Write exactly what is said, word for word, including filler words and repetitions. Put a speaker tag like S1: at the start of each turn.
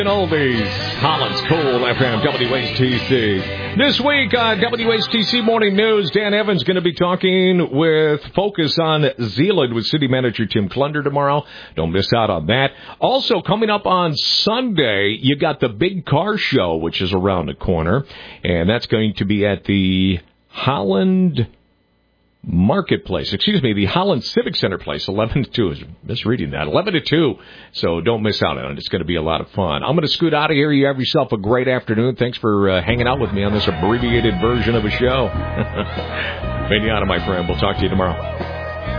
S1: Oldies, Holland's Cool F M, W H T C. This week on W H T C Morning News, Dan Evans going to be talking with Focus on Zeeland with City Manager Tim Klunder tomorrow. Don't miss out on that. Also, coming up on Sunday, you got the Big Car Show, which is around the corner, and that's going to be at the Holland Marketplace, excuse me, the Holland Civic Center place, eleven to two. I was misreading that, eleven to two. So don't miss out on it. It's going to be a lot of fun. I'm going to scoot out of here. You have yourself a great afternoon. Thanks for uh, hanging out with me on this abbreviated version of a show. Veniana, my friend. We'll talk to you tomorrow.